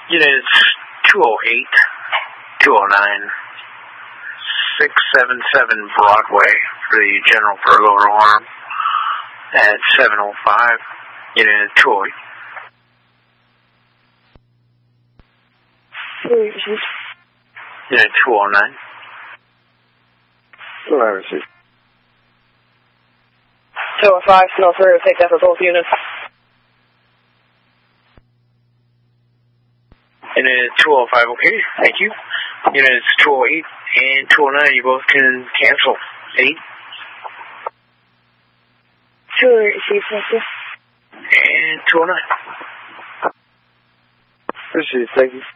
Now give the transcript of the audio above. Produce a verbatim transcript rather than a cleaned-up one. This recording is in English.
Units two oh eight, two oh nine, six seventy-seven Broadway for the general furlough alarm at seven oh five, unit two oh eight. Unit two oh nine. Go ahead, receive. two oh five, Snow three, will take that for both units. Unit two oh five, okay, thank you. Units two oh eight and two oh nine, you both can cancel. eight. two oh eight, receive, thank you. And two oh nine. Receive, thank you.